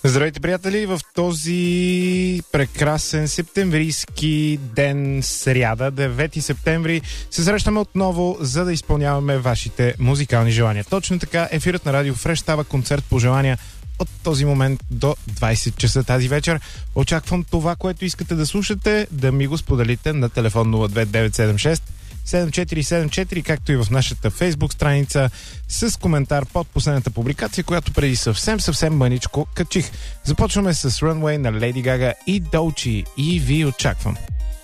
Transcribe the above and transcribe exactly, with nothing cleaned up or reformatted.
Здравейте, приятели! В този прекрасен септемврийски ден, сряда, девети септември, се срещаме отново, за да изпълняваме вашите музикални желания. Точно така, ефирът на Радио Фреш става концерт по желания от този момент до двайсет часа тази вечер. Очаквам това, което искате да слушате, да ми го споделите на телефон нула две девет седем шест седем четири седем четири, както и в нашата Фейсбук страница с коментар под последната публикация, която преди съвсем, съвсем мъничко качих. Започваме с Runway на Леди Гага и Долчи и ви очаквам.